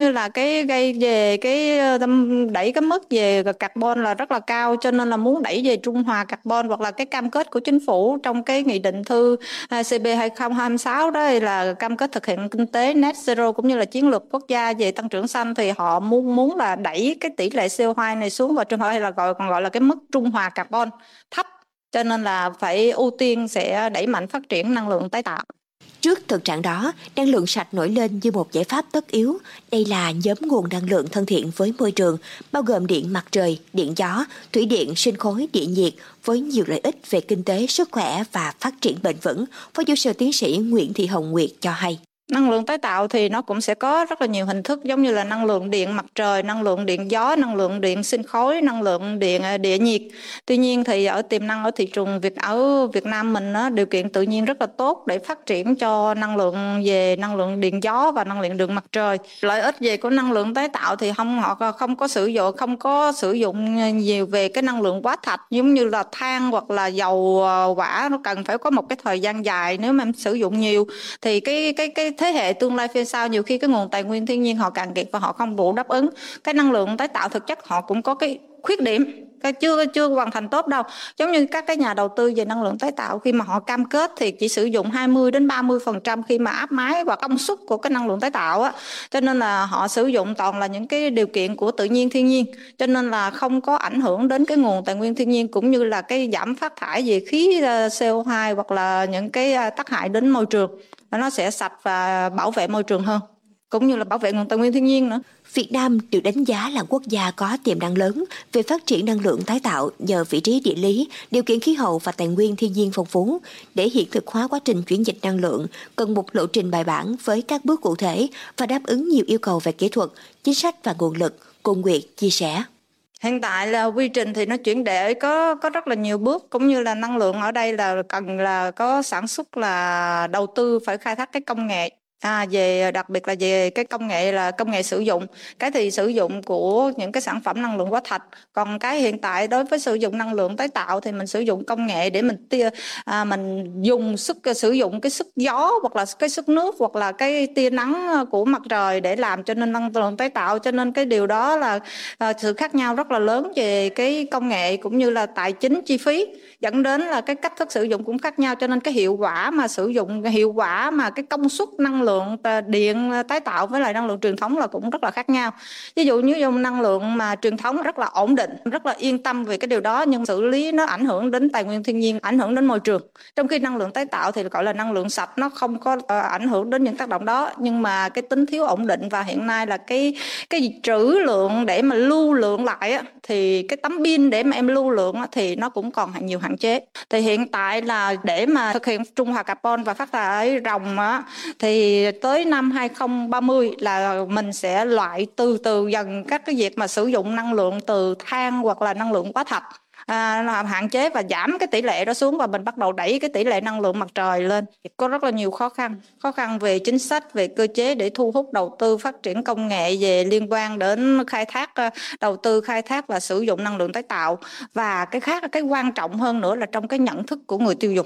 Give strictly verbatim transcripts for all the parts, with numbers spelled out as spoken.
như là cái gây về cái ờ, tâm- đẩy cái mức về carbon là rất là cao, cho nên là muốn đẩy về trung hòa carbon, hoặc là cái cam kết của chính phủ trong cái nghị định thư à, C B hai không hai sáu đó là cam kết thực hiện kinh tế net zero cũng như là chiến lược quốc gia về tăng trưởng xanh, thì họ muốn muốn là đẩy cái tỷ lệ C O hai này xuống vào trung hòa, hay là gọi còn gọi là cái mức trung hòa carbon thấp, cho nên là phải ưu tiên sẽ đẩy mạnh phát triển năng lượng tái tạo. Trước thực trạng đó, năng lượng sạch nổi lên như một giải pháp tất yếu. Đây là nhóm nguồn năng lượng thân thiện với môi trường, bao gồm điện mặt trời, điện gió, thủy điện, sinh khối, điện nhiệt, với nhiều lợi ích về kinh tế, sức khỏe và phát triển bền vững. Phó giáo sư tiến sĩ Nguyễn Thị Hồng Nguyệt cho hay. Năng lượng tái tạo thì nó cũng sẽ có rất là nhiều hình thức, giống như là năng lượng điện mặt trời, năng lượng điện gió, năng lượng điện sinh khối, năng lượng điện địa nhiệt. Tuy nhiên thì ở tiềm năng ở thị trường Việt ở Việt Nam mình á, điều kiện tự nhiên rất là tốt để phát triển cho năng lượng về năng lượng điện gió và năng lượng điện mặt trời. Lợi ích về của năng lượng tái tạo thì không họ không có sử dụng không có sử dụng nhiều về cái năng lượng hóa thạch, giống như là than hoặc là dầu hỏa, nó cần phải có một cái thời gian dài. Nếu mà em sử dụng nhiều thì cái cái cái thế hệ tương lai phía sau nhiều khi cái nguồn tài nguyên thiên nhiên họ cạn kiệt và họ không đủ đáp ứng. Cái năng lượng tái tạo thực chất họ cũng có cái khuyết điểm, cái chưa chưa hoàn thành tốt đâu. Giống như các cái nhà đầu tư về năng lượng tái tạo, khi mà họ cam kết thì chỉ sử dụng hai mươi đến ba mươi phần trăm khi mà áp mái và công suất của cái năng lượng tái tạo á, cho nên là họ sử dụng toàn là những cái điều kiện của tự nhiên thiên nhiên, cho nên là không có ảnh hưởng đến cái nguồn tài nguyên thiên nhiên, cũng như là cái giảm phát thải về khí C O hai hoặc là những cái tác hại đến môi trường, nó sẽ sạch và bảo vệ môi trường hơn, cũng như là bảo vệ nguồn tài nguyên thiên nhiên nữa. Việt Nam được đánh giá là quốc gia có tiềm năng lớn về phát triển năng lượng tái tạo nhờ vị trí địa lý, điều kiện khí hậu và tài nguyên thiên nhiên phong phú. Để hiện thực hóa quá trình chuyển dịch năng lượng, cần một lộ trình bài bản với các bước cụ thể và đáp ứng nhiều yêu cầu về kỹ thuật, chính sách và nguồn lực, cô Nguyệt chia sẻ. Hiện tại là quy trình thì nó chuyển để có có rất là nhiều bước, cũng như là năng lượng ở đây là cần là có sản xuất, là đầu tư phải khai thác cái công nghệ. À, về đặc biệt là về cái công nghệ là công nghệ sử dụng, cái thì sử dụng của những cái sản phẩm năng lượng hóa thạch, còn cái hiện tại đối với sử dụng năng lượng tái tạo thì mình sử dụng công nghệ để mình tia à, mình dùng sức sử dụng cái sức gió hoặc là cái sức nước hoặc là cái tia nắng của mặt trời để làm cho nên năng lượng tái tạo, cho nên cái điều đó là à, sự khác nhau rất là lớn về cái công nghệ cũng như là tài chính chi phí, dẫn đến là cái cách thức sử dụng cũng khác nhau, cho nên cái hiệu quả mà sử dụng hiệu quả mà cái công suất năng lượng điện tái tạo với lại năng lượng truyền thống là cũng rất là khác nhau. Ví dụ như dùng năng lượng mà truyền thống rất là ổn định, rất là yên tâm về cái điều đó, nhưng xử lý nó ảnh hưởng đến tài nguyên thiên nhiên, ảnh hưởng đến môi trường. Trong khi năng lượng tái tạo thì gọi là năng lượng sạch, nó không có uh, ảnh hưởng đến những tác động đó, nhưng mà cái tính thiếu ổn định và hiện nay là cái cái trữ lượng để mà lưu lượng lại á, thì cái tấm pin để mà em lưu lượng á, thì nó cũng còn nhiều hạn chế. Thì hiện tại là để mà thực hiện trung hòa carbon và phát thải ròng á, thì tới năm hai không ba mươi là mình sẽ loại từ từ dần các cái việc mà sử dụng năng lượng từ than hoặc là năng lượng hóa thạch, à, hạn chế và giảm cái tỷ lệ đó xuống, và mình bắt đầu đẩy cái tỷ lệ năng lượng mặt trời lên. Có rất là nhiều khó khăn, khó khăn về chính sách, về cơ chế để thu hút đầu tư phát triển công nghệ về liên quan đến khai thác, đầu tư khai thác và sử dụng năng lượng tái tạo. Và cái khác, cái quan trọng hơn nữa là trong cái nhận thức của người tiêu dùng.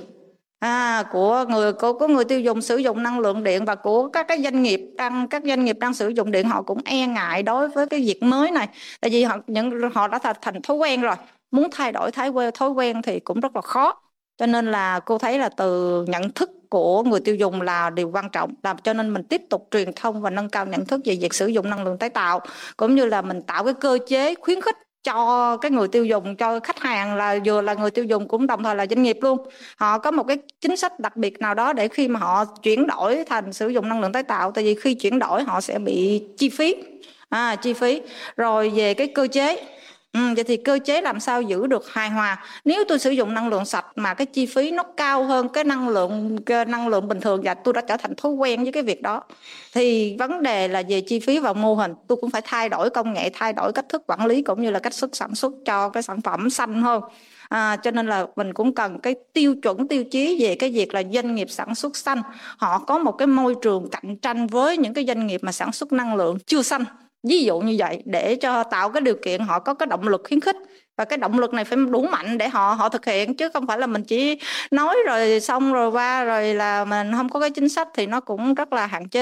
À, của người của, của người tiêu dùng sử dụng năng lượng điện, và của các cái doanh nghiệp đang các doanh nghiệp đang sử dụng điện, họ cũng e ngại đối với cái việc mới này, tại vì họ những họ đã thành, thành thói quen rồi, muốn thay đổi thói quen thói quen thì cũng rất là khó. Cho nên là cô thấy là từ nhận thức của người tiêu dùng là điều quan trọng, làm cho nên mình tiếp tục truyền thông và nâng cao nhận thức về việc sử dụng năng lượng tái tạo, cũng như là mình tạo cái cơ chế khuyến khích cho cái người tiêu dùng, cho khách hàng là vừa là người tiêu dùng cũng đồng thời là doanh nghiệp luôn. Họ có một cái chính sách đặc biệt nào đó để khi mà họ chuyển đổi thành sử dụng năng lượng tái tạo, tại vì khi chuyển đổi họ sẽ bị chi phí, à, chi phí. Rồi về cái cơ chế, ừ, vậy thì cơ chế làm sao giữ được hài hòa. Nếu tôi sử dụng năng lượng sạch mà cái chi phí nó cao hơn cái năng lượng cái năng lượng bình thường, và tôi đã trở thành thói quen với cái việc đó, thì vấn đề là về chi phí và mô hình, tôi cũng phải thay đổi công nghệ, thay đổi cách thức quản lý cũng như là cách thức sản xuất cho cái sản phẩm xanh hơn. À, cho nên là mình cũng cần cái tiêu chuẩn tiêu chí về cái việc là doanh nghiệp sản xuất xanh họ có một cái môi trường cạnh tranh với những cái doanh nghiệp mà sản xuất năng lượng chưa xanh, ví dụ như vậy, để cho tạo cái điều kiện họ có cái động lực khuyến khích, và cái động lực này phải đủ mạnh để họ họ thực hiện, chứ không phải là mình chỉ nói rồi xong rồi qua rồi là mình không có cái chính sách thì nó cũng rất là hạn chế.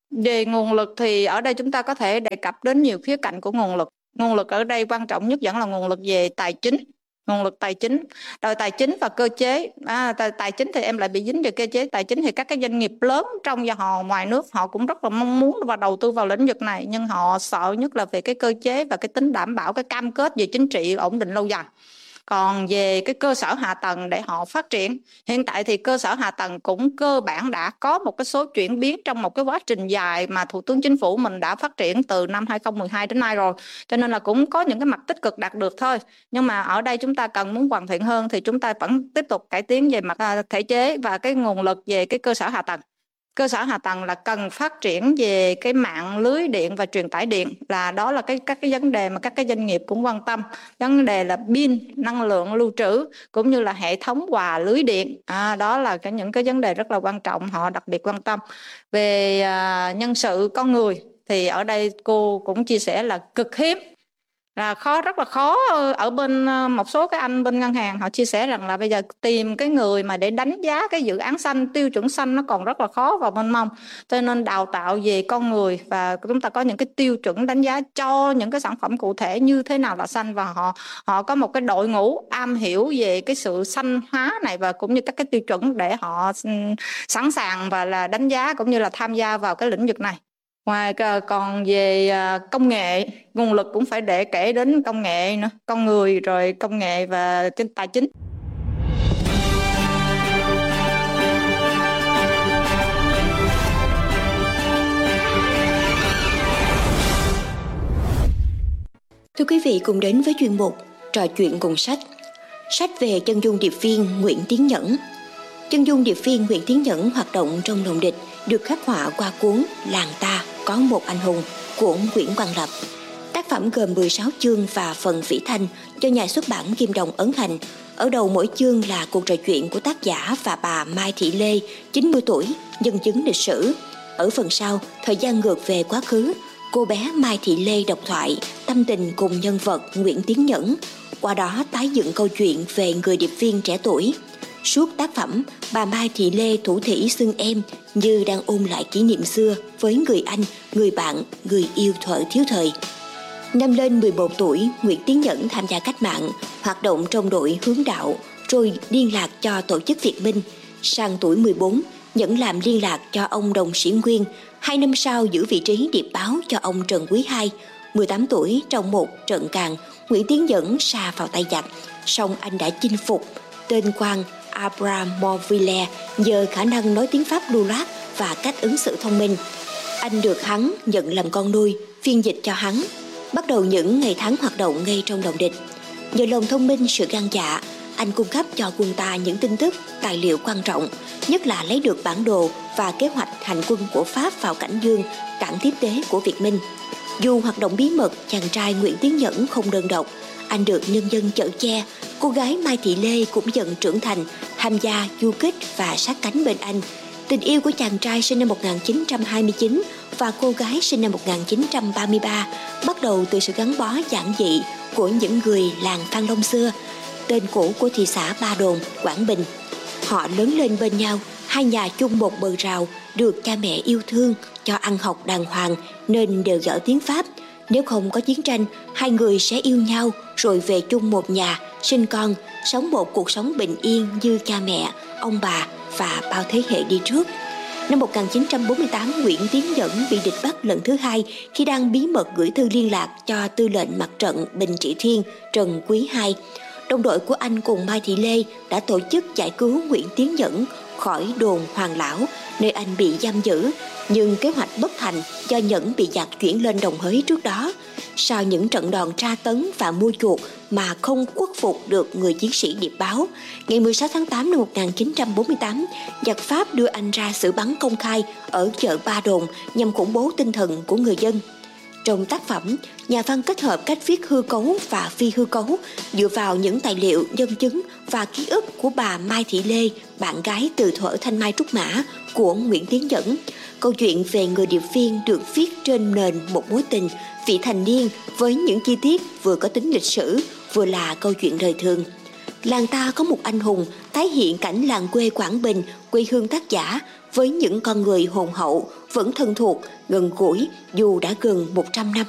Về nguồn lực thì ở đây chúng ta có thể đề cập đến nhiều khía cạnh của nguồn lực. Nguồn lực ở đây quan trọng nhất vẫn là nguồn lực về tài chính, nguồn lực tài chính, rồi tài chính và cơ chế. À, tài, tài chính thì em lại bị dính về cơ chế tài chính, thì các cái doanh nghiệp lớn trong và họ ngoài nước họ cũng rất là mong muốn và đầu tư vào lĩnh vực này, nhưng họ sợ nhất là về cái cơ chế và cái tính đảm bảo, cái cam kết về chính trị ổn định lâu dài. Còn về cái cơ sở hạ tầng để họ phát triển, hiện tại thì cơ sở hạ tầng cũng cơ bản đã có một cái số chuyển biến trong một cái quá trình dài mà Thủ tướng Chính phủ mình đã phát triển từ năm hai không một hai đến nay rồi, cho nên là cũng có những cái mặt tích cực đạt được thôi. Nhưng mà ở đây chúng ta cần muốn hoàn thiện hơn thì chúng ta vẫn tiếp tục cải tiến về mặt thể chế và cái nguồn lực về cái cơ sở hạ tầng. Cơ sở hạ tầng là cần phát triển về cái mạng lưới điện và truyền tải điện, là đó là cái các cái vấn đề mà các cái doanh nghiệp cũng quan tâm. Vấn đề là pin, năng lượng lưu trữ cũng như là hệ thống hòa lưới điện, à, đó là cái những cái vấn đề rất là quan trọng họ đặc biệt quan tâm. Về à, nhân sự con người thì ở đây cô cũng chia sẻ là cực hiếm, là khó, rất là khó. Ở bên một số cái anh bên ngân hàng họ chia sẻ rằng là bây giờ tìm cái người mà để đánh giá cái dự án xanh, tiêu chuẩn xanh nó còn rất là khó và mênh mông, cho nên đào tạo về con người và chúng ta có những cái tiêu chuẩn đánh giá cho những cái sản phẩm cụ thể như thế nào là xanh, và họ họ có một cái đội ngũ am hiểu về cái sự xanh hóa này và cũng như các cái tiêu chuẩn để họ sẵn sàng và là đánh giá cũng như là tham gia vào cái lĩnh vực này. Ngoài còn về công nghệ, nguồn lực cũng phải để kể đến công nghệ nữa, con người rồi công nghệ và tài chính. Thưa quý vị, cùng đến với chuyên mục Trò chuyện cùng sách. Sách về chân dung điệp viên Nguyễn Tiến Nhẫn. Chân dung điệp viên Nguyễn Tiến Nhẫn hoạt động trong lòng địch được khắc họa qua cuốn Làng Ta có một anh hùng của Nguyễn Quang Lập. Tác phẩm gồm mười sáu chương và phần phỉ thanh do nhà xuất bản Kim Đồng ấn hành. Ở đầu mỗi chương là cuộc trò chuyện của tác giả và bà Mai Thị Lê, chín mươi tuổi, nhân chứng lịch sử. Ở phần sau, thời gian ngược về quá khứ, cô bé Mai Thị Lê độc thoại, tâm tình cùng nhân vật Nguyễn Tiến Nhẫn, qua đó tái dựng câu chuyện về người điệp viên trẻ tuổi. Suốt tác phẩm, bà Mai Thị Lê thủ thỉ xưng em như đang ôn lại kỷ niệm xưa với người anh, người bạn, người yêu thuở thiếu thời. Năm lên mười một tuổi, Nguyễn Tiến Nhẫn tham gia cách mạng, hoạt động trong đội hướng đạo, rồi liên lạc cho tổ chức Việt Minh. Sang tuổi mười bốn, Nhẫn làm liên lạc cho ông Đồng Sĩ Nguyên, hai năm sau giữ vị trí điệp báo cho ông Trần Quý Hai. mười tám tuổi, trong một trận càn, Nguyễn Tiến Nhẫn sa vào tay giặc, song anh đã chinh phục tên quan Abraham Morville nhờ khả năng nói tiếng Pháp lưu loát và cách ứng xử thông minh. Anh được hắn nhận làm con nuôi, phiên dịch cho hắn. Bắt đầu những ngày tháng hoạt động ngay trong lòng địch. Nhờ lòng thông minh, sự gan dạ, anh cung cấp cho quân ta những tin tức, tài liệu quan trọng, nhất là lấy được bản đồ và kế hoạch hành quân của Pháp vào Cảnh Dương, cảng tiếp tế của Việt Minh. Dù hoạt động bí mật, chàng trai Nguyễn Tiến Nhẫn không đơn độc. Anh được nhân dân chở che. Cô gái Mai Thị Lê cũng dần trưởng thành, tham gia du kích và sát cánh bên anh. Tình yêu của chàng trai sinh năm một nghìn chín trăm hai mươi chín và cô gái sinh năm một nghìn chín trăm ba mươi ba bắt đầu từ sự gắn bó giản dị của những người làng Thăng Long xưa, tên cũ của thị xã Ba Đồn, Quảng Bình. Họ lớn lên bên nhau, hai nhà chung một bờ rào, được cha mẹ yêu thương, cho ăn học đàng hoàng nên đều giỏi tiếng Pháp. Nếu không có chiến tranh, hai người sẽ yêu nhau rồi về chung một nhà, sinh con, sống một cuộc sống bình yên như cha mẹ, ông bà và bao thế hệ đi trước. Năm một nghìn chín trăm bốn mươi tám, Nguyễn Tiến Nhẫn bị địch bắt lần thứ hai khi đang bí mật gửi thư liên lạc cho tư lệnh mặt trận Bình Trị Thiên Trần Quý Hai. Đồng đội của anh cùng Mai Thị Lê đã tổ chức giải cứu Nguyễn Tiến Nhẫn khỏi đồn Hoàng Lão, nơi anh bị giam giữ, nhưng kế hoạch bất thành do Nhẫn bị giặc chuyển lên Đồng Hới trước đó. Sau những trận đòn tra tấn và mua chuộc mà không khuất phục được người chiến sĩ điệp báo, ngày mười sáu tháng tám năm một nghìn chín trăm bốn mươi tám, giặc Pháp đưa anh ra xử bắn công khai ở chợ Ba Đồn nhằm khủng bố tinh thần của người dân. Trong tác phẩm, nhà văn kết hợp cách viết hư cấu và phi hư cấu dựa vào những tài liệu, nhân chứng và ký ức của bà Mai Thị Lê, bạn gái từ thuở Thanh Mai Trúc Mã của Nguyễn Tiến Nhẫn. Câu chuyện về người điệp viên được viết trên nền một mối tình vị thành niên với những chi tiết vừa có tính lịch sử, vừa là câu chuyện đời thường. Làng ta có một anh hùng tái hiện cảnh làng quê Quảng Bình, quê hương tác giả, với những con người hồn hậu, vẫn thân thuộc, gần gũi dù đã gần một trăm năm.